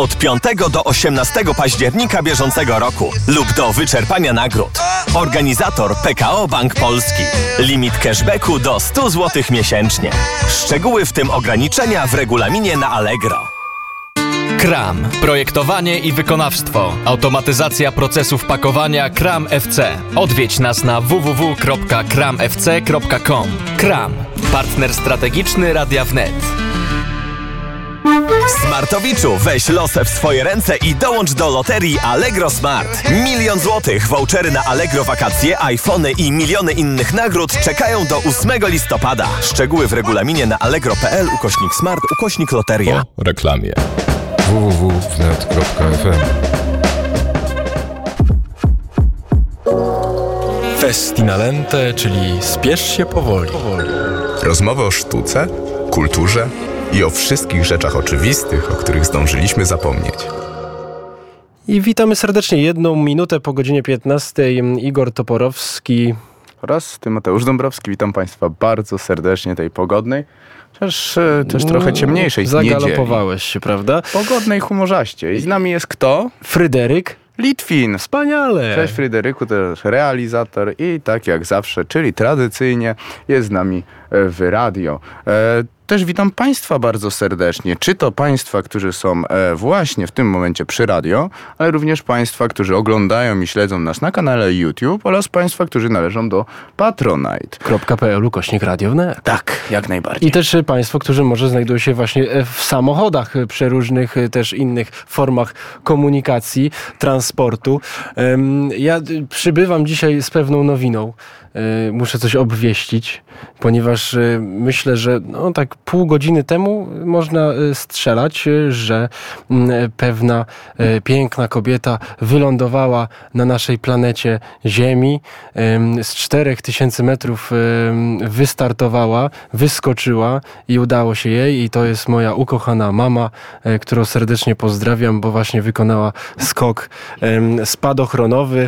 od 5 do 18 października bieżącego roku lub do wyczerpania nagród. Organizator PKO Bank Polski. Limit cashbacku do 100 zł miesięcznie. Szczegóły w tym ograniczenia w regulaminie na Allegro. KRAM. Projektowanie i wykonawstwo. Automatyzacja procesów pakowania KRAM FC. Odwiedź nas na www.kramfc.com. KRAM. Partner strategiczny Radia Wnet. Smartowiczu, weź losy w swoje ręce i dołącz do loterii Allegro Smart. 1 000 000 złotych, vouchery na Allegro wakacje, iPhony i miliony innych nagród czekają do 8 listopada. Szczegóły w regulaminie na allegro.pl/smart/loteria. Po reklamie. www.wnet.fm. Festinalente, czyli spiesz się powoli. Rozmowy o sztuce, kulturze i o wszystkich rzeczach oczywistych, o których zdążyliśmy zapomnieć. I witamy serdecznie 1 minutę po godzinie 15. Igor Toporowski oraz Tymoteusz Dąbrowski. Witam Państwa bardzo serdecznie tej pogodnej, chociaż też trochę ciemniejszej Zagalopowałeś się, prawda? Pogodnej, humorzaściej. I z nami jest kto? Fryderyk Litwin. Wspaniale! Cześć Fryderyku, też realizator i tak jak zawsze, czyli tradycyjnie jest z nami w radio. Też witam Państwa bardzo serdecznie. Czy to Państwa, którzy są właśnie w tym momencie przy radio, ale również Państwa, którzy oglądają i śledzą nas na kanale YouTube oraz Państwa, którzy należą do patronite.pl/Radio Wnet. Tak, jak najbardziej. I też Państwo, którzy może znajdują się właśnie w samochodach, przy różnych też innych formach komunikacji, transportu. Ja przybywam dzisiaj z pewną nowiną. Muszę coś obwieścić, ponieważ myślę, że tak pół godziny temu można strzelać, że pewna piękna kobieta wylądowała na naszej planecie Ziemi, z 4000 metrów wystartowała, wyskoczyła i udało się jej, i to jest moja ukochana mama, którą serdecznie pozdrawiam, bo właśnie wykonała skok spadochronowy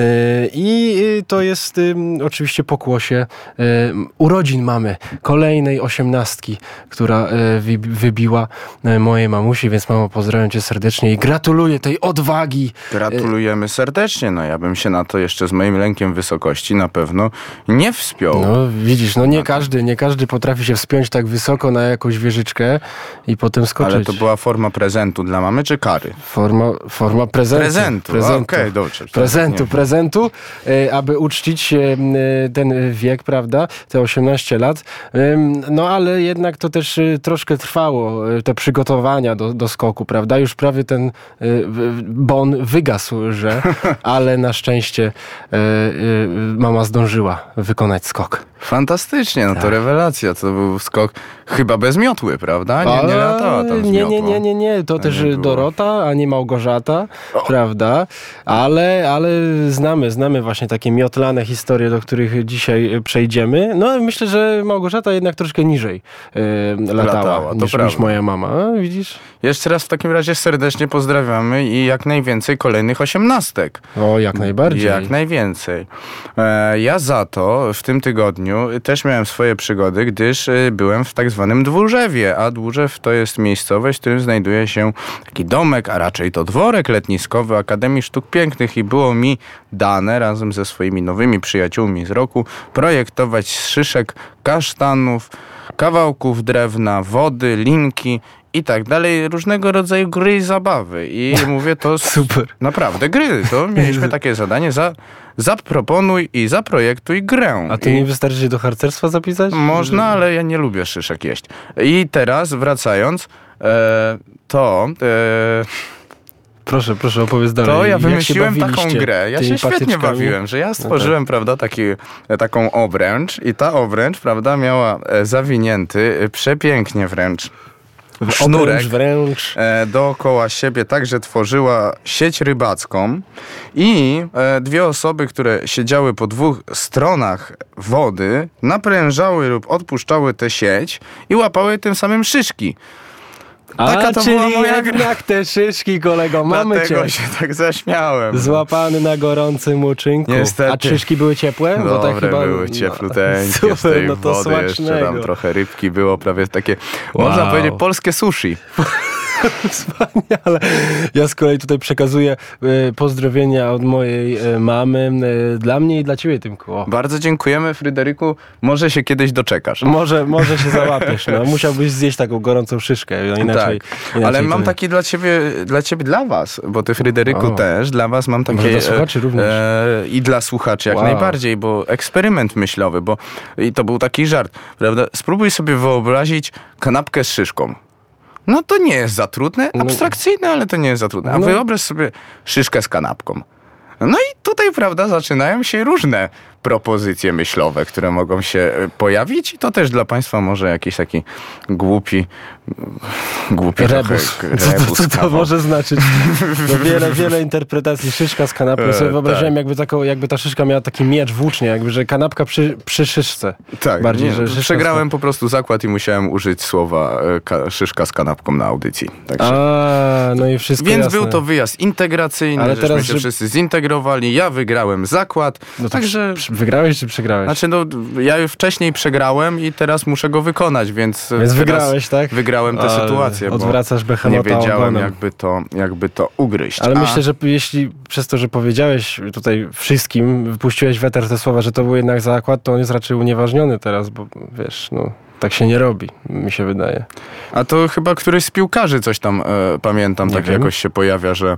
i to jest oczywiście pokłosie urodzin mamy, kolejnej 18, która wybiła mojej mamusi, więc mamo, pozdrawiam cię serdecznie i gratuluję tej odwagi. Gratulujemy serdecznie, ja bym się na to jeszcze z moim lękiem wysokości na pewno nie wspiął. Widzisz, nie każdy potrafi się wspiąć tak wysoko na jakąś wieżyczkę i potem skoczyć. Ale to była forma prezentu dla mamy czy kary? Forma prezentu. Okej, dobrze. Prezentu, aby uczcić ten wiek, prawda, te 18 lat, ale jednak to też troszkę trwało, te przygotowania do skoku, prawda, już prawie ten bon wygasł, ale na szczęście mama zdążyła wykonać skok. Fantastycznie, to rewelacja, to był skok chyba bez miotły, prawda? Nie latała tam z miotłą. Nie, to też Dorota, a nie Małgorzata, prawda, ale znamy właśnie takie miotlane historie, do których dzisiaj przejdziemy. Myślę, że Małgorzata jednak troszkę niżej latała niż moja mama. Widzisz? Jeszcze raz w takim razie serdecznie pozdrawiamy i jak najwięcej kolejnych 18. Jak najbardziej. Jak najwięcej. Ja za to w tym tygodniu też miałem swoje przygody, gdyż byłem w tak zwanym Dwórzewie, a Dwórzew to jest miejscowość, w którym znajduje się taki domek, a raczej to dworek letniskowy Akademii Sztuk Pięknych i było mi dane razem ze swoimi nowymi przyjaciółmi z roku projektować szyszek kasztanów, kawałków drewna, wody, linki i tak dalej, różnego rodzaju gry i zabawy. I mówię, to super. Naprawdę gry. To mieliśmy takie zadanie, zaproponuj i zaprojektuj grę. A to nie wystarczy się do harcerstwa zapisać? Można, ale ja nie lubię szyszek jeść. I teraz wracając, Proszę, opowiedz dalej. To ja wymyśliłem taką grę. Ja się świetnie bawiłem, że ja stworzyłem, prawda, taką obręcz i ta obręcz, prawda, miała zawinięty przepięknie wręcz sznurek dookoła siebie, tak, że tworzyła sieć rybacką i dwie osoby, które siedziały po dwóch stronach wody, naprężały lub odpuszczały tę sieć i łapały tym samym szyszki. Taka to była moja jednak te szyszki, kolego, mamy cię. Dlatego się tak zaśmiałem. Złapany na gorącym uczynku. Niestety. A szyszki były ciepłe? Dobre były, ciepluteńkie, z tej wody smacznego. jeszcze tam trochę rybki było, prawie takie, można powiedzieć, polskie sushi. Wspaniale. Ja z kolei tutaj przekazuję pozdrowienia od mojej mamy dla mnie i dla ciebie, Tymku. O. Bardzo dziękujemy, Fryderyku. Może się kiedyś doczekasz. Może się załapiesz. No. Musiałbyś zjeść taką gorącą szyszkę. No, inaczej ale mam to... taki dla was, bo ty, Fryderyku, też. Dla was mam takie... Może dla słuchaczy również. I dla słuchaczy jak najbardziej, bo eksperyment myślowy, bo i to był taki żart, prawda? Spróbuj sobie wyobrazić kanapkę z szyszką. No to nie jest za trudne, abstrakcyjne, ale to nie jest za trudne. A wyobraź sobie szyszkę z kanapką. No i tutaj, prawda, zaczynają się różne propozycje myślowe, które mogą się pojawić i to też dla państwa może jakiś taki głupi rebus. Co to może znaczyć? No wiele interpretacji. Szyszka z kanapką. Sobie wyobraziłem, jakby ta szyszka miała taki miecz włócznie, jakby, że kanapka przy szyszce. Tak, bardziej, że przegrałem po prostu zakład i musiałem użyć słowa szyszka z kanapką na audycji. Także. No i wszystko Więc jasne. był to wyjazd integracyjny, ale teraz się wszyscy zintegrowali, ja wygrałem zakład. No także... Wygrałeś czy przegrałeś? Znaczy, ja już wcześniej przegrałem i teraz muszę go wykonać, więc wygrałeś, tak? Wygrałem tę sytuację, odwracasz bo nie wiedziałem, jakby to ugryźć. Ale myślę, że jeśli przez to, że powiedziałeś tutaj wszystkim, wypuściłeś w eter te słowa, że to był jednak zakład, to on jest raczej unieważniony teraz, bo wiesz, tak się nie robi, mi się wydaje. A to chyba któryś z piłkarzy coś tam, pamiętam, tak jakoś się pojawia, że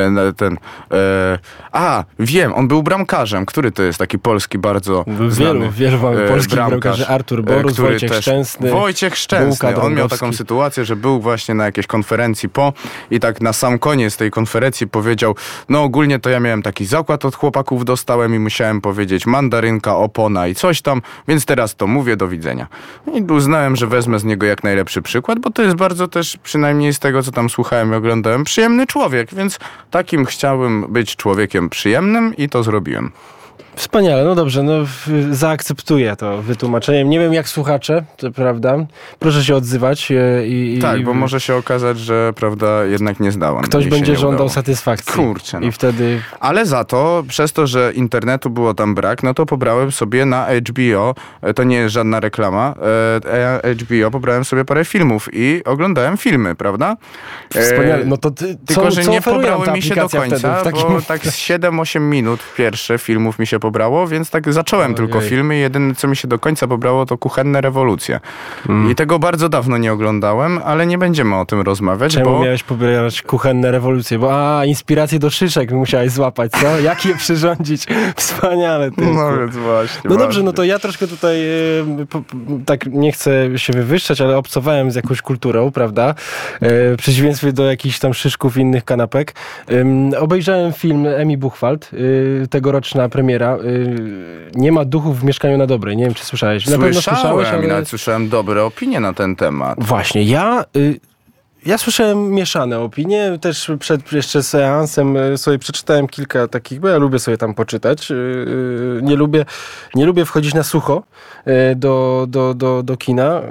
wiem, on był bramkarzem. Który to jest taki polski bardzo znany wielu mamy polskich bramkarzy. Artur Borus, Wojciech Szczęsny. On miał taką sytuację, że był właśnie na jakiejś konferencji i tak na sam koniec tej konferencji powiedział, ogólnie to ja miałem taki zakład od chłopaków, dostałem i musiałem powiedzieć mandarynka, opona i coś tam, więc teraz to mówię, do widzenia. I uznałem, że wezmę z niego jak najlepszy przykład, bo to jest bardzo też, przynajmniej z tego, co tam słuchałem i oglądałem, przyjemny człowiek, więc takim chciałbym być człowiekiem przyjemnym i to zrobiłem. Wspaniale, no dobrze, zaakceptuję to wytłumaczeniem. Nie wiem jak słuchacze, to prawda. Proszę się odzywać. Bo może się okazać, że prawda, jednak nie zdałem. Ktoś będzie żądał satysfakcji. Kurczę. I wtedy... Ale za to, przez to, że internetu było tam brak, to pobrałem sobie na HBO, to nie jest żadna reklama, HBO pobrałem sobie parę filmów i oglądałem filmy, prawda? Wspaniale, tylko, że nie pobrały mi się do końca, wtedy, bo tak z 7-8 minut pierwsze filmów mi się pobrało, więc tak zacząłem tylko filmy. Jedyne, co mi się do końca pobrało, to Kuchenne rewolucje. I tego bardzo dawno nie oglądałem, ale nie będziemy o tym rozmawiać. Czemu miałeś pobierać Kuchenne rewolucje? Bo inspiracje do szyszek musiałeś złapać, co? Jak je przyrządzić? Wspaniale. Więc właśnie. Dobrze, to ja troszkę tutaj tak nie chcę się wywyższać, ale obcowałem z jakąś kulturą, prawda? W przeciwieństwie do jakichś tam szyszków i innych kanapek. Obejrzałem film Emi Buchwald, tegoroczna premiera. Nie ma duchów w mieszkaniu na Dobrej. Nie wiem, czy słyszałeś. Na pewno słyszałeś, ale... nawet słyszałem dobre opinie na ten temat. Właśnie, ja słyszałem mieszane opinie, też przed jeszcze seansem sobie przeczytałem kilka takich, bo ja lubię sobie tam poczytać. Nie lubię wchodzić na sucho do kina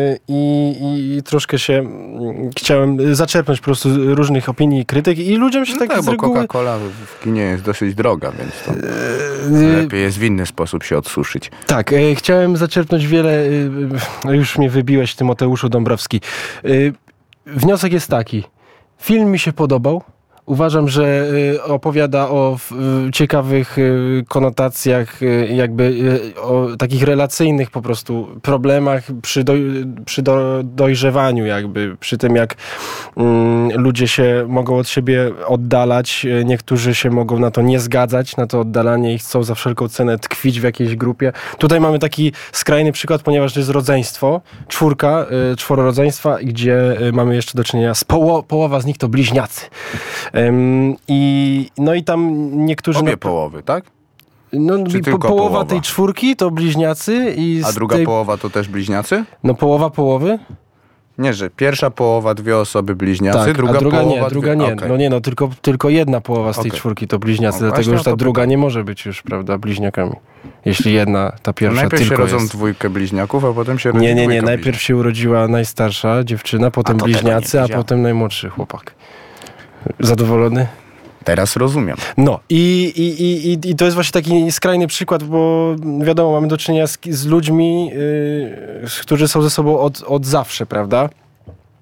i troszkę się chciałem zaczerpnąć po prostu różnych opinii i krytyk i ludziom się tak z reguły... bo Coca-Cola w kinie jest dosyć droga, więc to lepiej jest w inny sposób się odsuszyć. Tak, chciałem zaczerpnąć wiele... Już mnie wybiłeś, Tymoteuszu Dąbrowski. Wniosek jest taki. Film mi się podobał. Uważam, że opowiada o ciekawych konotacjach, jakby o takich relacyjnych po prostu problemach przy dojrzewaniu, jakby przy tym, jak ludzie się mogą od siebie oddalać, niektórzy się mogą na to nie zgadzać, na to oddalanie i chcą za wszelką cenę tkwić w jakiejś grupie. Tutaj mamy taki skrajny przykład, ponieważ to jest rodzeństwo, czwororodzeństwa, gdzie mamy jeszcze do czynienia z połowa z nich to bliźniacy. I tam niektórzy... Obie połowy, tak? Czy tylko połowa tej czwórki to bliźniacy. A druga połowa to też bliźniacy? Połowa połowy? Nie, że pierwsza połowa 2 osoby bliźniacy, tak, druga połowa... Druga nie. Okay. Tylko jedna połowa z tej czwórki to bliźniacy, dlatego że ta druga nie może być już, prawda, bliźniakami. Jeśli ta pierwsza najpierw tylko się rodzą jest. 2 bliźniaków, a potem się rodzi Nie. Najpierw się urodziła najstarsza dziewczyna, potem bliźniacy, a potem najmłodszy chłopak. Zadowolony? Teraz rozumiem. I to jest właśnie taki skrajny przykład, bo wiadomo, mamy do czynienia z ludźmi, którzy są ze sobą od zawsze, prawda?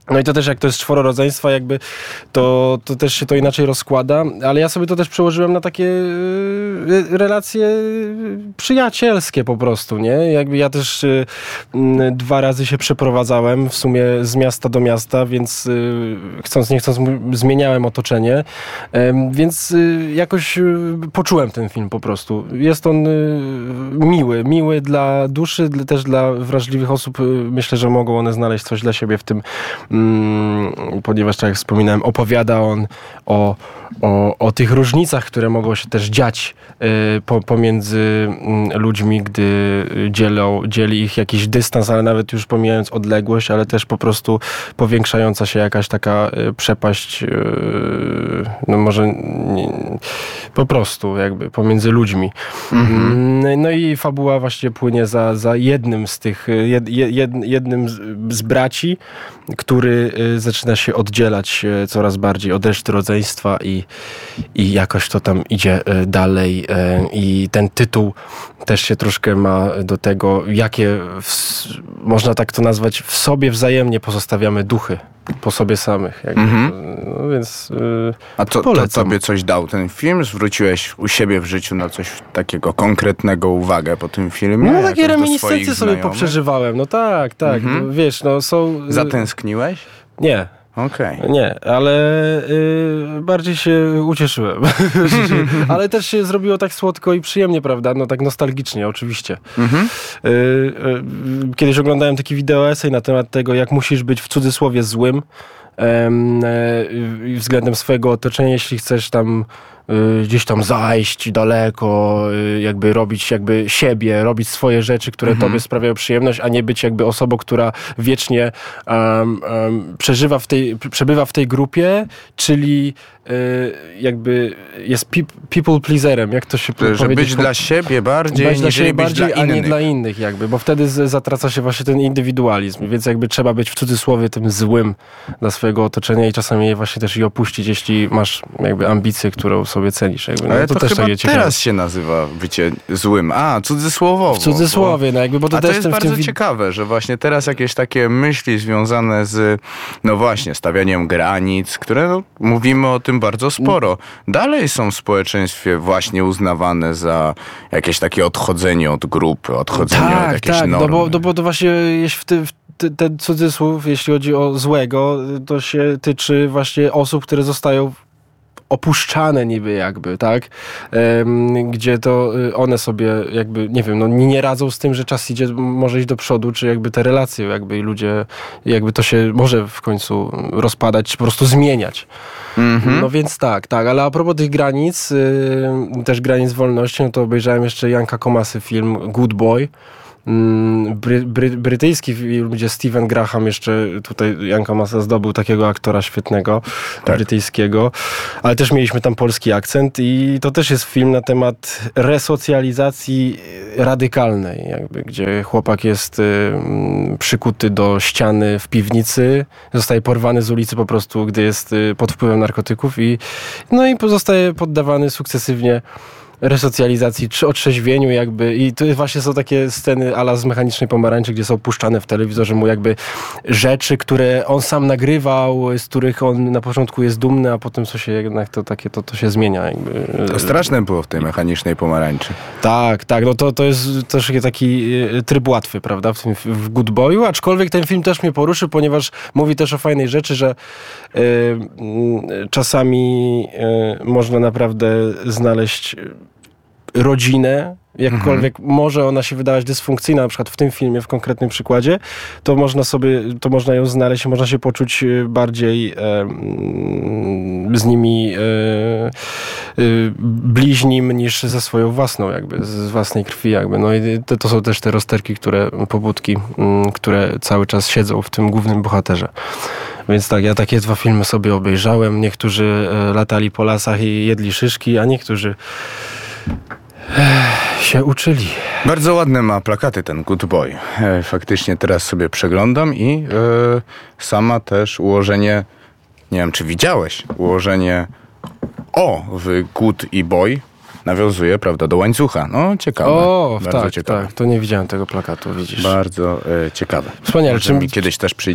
No i to też jak to jest 4 rodzeństwa, jakby to też się to inaczej rozkłada, ale ja sobie to też przełożyłem na takie relacje przyjacielskie po prostu, nie? Jakby ja też 2 razy się przeprowadzałem w sumie z miasta do miasta, więc chcąc nie chcąc zmieniałem otoczenie, więc jakoś poczułem ten film po prostu. Jest on miły dla duszy, też dla wrażliwych osób. Myślę, że mogą one znaleźć coś dla siebie w tym, ponieważ, tak jak wspominałem, opowiada on o tych różnicach, które mogą się też dziać pomiędzy ludźmi, gdy dzieli ich jakiś dystans, ale nawet już pomijając odległość, ale też po prostu powiększająca się jakaś taka przepaść, no może nie, po prostu jakby pomiędzy ludźmi. No i fabuła właśnie płynie za jednym z tych, jednym z braci, który zaczyna się oddzielać coraz bardziej od reszty rodzeństwa i jakoś to tam idzie dalej. I ten tytuł też się troszkę ma do tego, jakie można tak to nazwać, w sobie wzajemnie pozostawiamy duchy po sobie samych. No więc A to tobie coś dał ten film? Zwróciłeś u siebie w życiu na coś takiego konkretnego uwagę po tym filmie? No takie reminiscencje sobie poprzeżywałem. No tak. No, wiesz, no są... Zatęskniłeś? Nie. Okej. Nie, ale bardziej się ucieszyłem. Ale też się zrobiło tak słodko i przyjemnie, prawda? No tak nostalgicznie, oczywiście. Kiedyś oglądałem taki wideo-esej na temat tego, jak musisz być w cudzysłowie złym względem swojego otoczenia, jeśli chcesz tam gdzieś tam zajść daleko, jakby robić jakby siebie, robić swoje rzeczy, które tobie sprawiają przyjemność, a nie być jakby osobą, która wiecznie przebywa w tej grupie, czyli jakby jest people pleaserem, jak to się powiedzieć? Że być dla siebie bardziej, być dla innych. A nie dla innych jakby, bo wtedy zatraca się właśnie ten indywidualizm, więc jakby trzeba być w cudzysłowie tym złym dla swojego otoczenia i czasami je właśnie też i opuścić, jeśli masz jakby ambicję, którą sobie cenisz. Jakby. No, ale to też chyba takie ciekawe. teraz się nazywa bycie złym. Cudzysłowowo. W cudzysłowie, no jakby, bo to a też to jest bardzo ciekawe, że właśnie teraz jakieś takie myśli związane z, no właśnie, stawianiem granic, które no, mówimy o tym bardzo sporo. Dalej są w społeczeństwie właśnie uznawane za jakieś takie odchodzenie od grupy, odchodzenie od jakiejś normy. No bo to właśnie ten cudzysłów, jeśli chodzi o złego, to się tyczy właśnie osób, które zostają opuszczane niby jakby, tak? Gdzie to one sobie jakby, nie wiem, no nie radzą z tym, że czas idzie, może iść do przodu, czy jakby te relacje jakby i ludzie, jakby to się może w końcu rozpadać, czy po prostu zmieniać. No więc tak, ale a propos tych granic, też granic wolności, no to obejrzałem jeszcze Janka Komasy film Good Boy. Brytyjski film, gdzie Stephen Graham jeszcze tutaj Jan Komasa zdobył takiego aktora świetnego, brytyjskiego, ale też mieliśmy tam polski akcent i to też jest film na temat resocjalizacji radykalnej, jakby, gdzie chłopak jest przykuty do ściany w piwnicy, zostaje porwany z ulicy po prostu, gdy jest pod wpływem narkotyków i pozostaje poddawany sukcesywnie resocjalizacji czy otrzeźwieniu jakby i to właśnie są takie sceny a la z Mechanicznej Pomarańczy, gdzie są puszczane w telewizorze mu jakby rzeczy, które on sam nagrywał, z których on na początku jest dumny, a potem co się jednak to się zmienia jakby. To straszne było w tej Mechanicznej Pomarańczy. Tak, no to jest też taki tryb łatwy, prawda, w Good Boyu, aczkolwiek ten film też mnie poruszy, ponieważ mówi też o fajnej rzeczy, że czasami można naprawdę znaleźć rodzinę, jakkolwiek może ona się wydawać dysfunkcyjna, na przykład w tym filmie, w konkretnym przykładzie, to można ją znaleźć, można się poczuć bardziej z nimi bliźnim niż ze swoją własną, jakby, z własnej krwi, jakby. No i to są też te rozterki, pobudki, które cały czas siedzą w tym głównym bohaterze. Więc tak, ja takie 2 filmy sobie obejrzałem. Niektórzy latali po lasach i jedli szyszki, a niektórzy się uczyli. Bardzo ładne ma plakaty ten Good Boy. Faktycznie teraz sobie przeglądam i sama też ułożenie, nie wiem czy widziałeś, ułożenie w Good i Boy nawiązuje, prawda, do łańcucha. No, ciekawe. Bardzo tak, ciekawe. tak. To nie widziałem tego plakatu, widzisz. Bardzo ciekawe. Wspaniale. Może mi kiedyś też przyjdzie.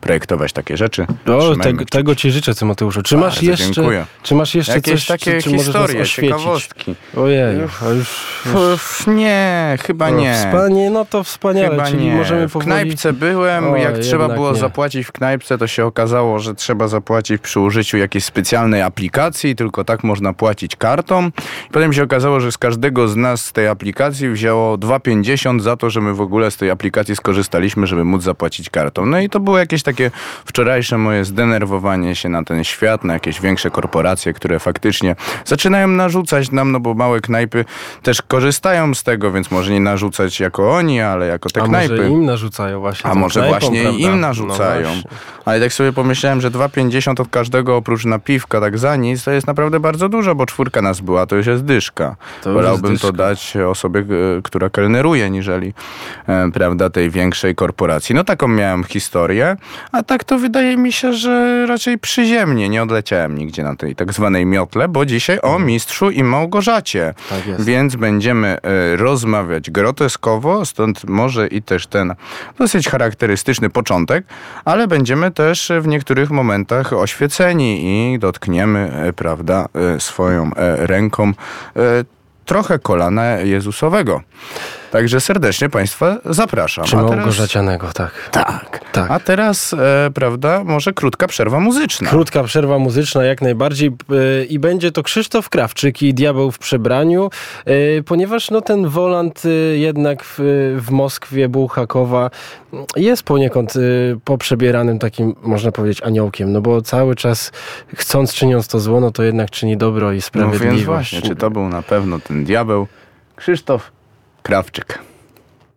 projektować takie rzeczy. O, Trzymajmy kciuki. tego ci życzę, co Mateuszu. Czy Bardzo dziękuję. coś, Jakieś takie czy możesz nas historie, oświecić? ciekawostki. Ojej, a już... Nie, chyba nie. No to wspaniale, Chyba czyli nie. możemy W powoli... knajpce byłem, O, jak trzeba jednak było nie. zapłacić w knajpce, to się okazało, że trzeba zapłacić przy użyciu jakiejś specjalnej aplikacji, tylko tak można płacić kartą. I potem się okazało, że z każdego z nas z tej aplikacji wzięło 2,50 za to, że my w ogóle z tej aplikacji skorzystaliśmy, żeby móc zapłacić kartą. No i to było jakieś takie wczorajsze moje zdenerwowanie się na ten świat, na jakieś większe korporacje, które faktycznie zaczynają narzucać nam, no bo małe knajpy też korzystają z tego, więc może nie narzucać jako oni, ale jako te knajpy. Może im narzucają właśnie. A tą może knajpą, właśnie prawda? im narzucają. No właśnie. Ale tak sobie pomyślałem, że 2,50 od każdego oprócz napiwka, tak za nic, to jest naprawdę bardzo dużo, bo 4 nas była, to już jest dyszka. To już Wolałbym jest to dyszka. dać osobie, która kelneruje, niżeli prawda, tej większej korporacji. No taką miałem historię, a tak to wydaje mi się, że raczej przyziemnie. Nie odleciałem nigdzie na tej tak zwanej miotle, bo dzisiaj o Mistrzu i Małgorzacie. Tak jest. Więc będziemy rozmawiać groteskowo, stąd może i też ten dosyć charakterystyczny początek, ale będziemy też w niektórych momentach oświeceni i dotkniemy, prawda, swoją ręką trochę kolana Jezusowego. Także serdecznie Państwa zapraszam. Czy Małgorzacianego, tak. Tak. A teraz, prawda, może krótka przerwa muzyczna. Krótka przerwa muzyczna jak najbardziej i będzie to Krzysztof Krawczyk i Diabeł w przebraniu, ponieważ no ten Woland jednak w Moskwie Bułhakowa jest poniekąd poprzebieranym takim, można powiedzieć, aniołkiem, no bo cały czas chcąc, czyniąc to zło, no to jednak czyni dobro i No sprawiedliwość. więc właśnie, czy to był na pewno ten diabeł? Krzysztof Krawczyk.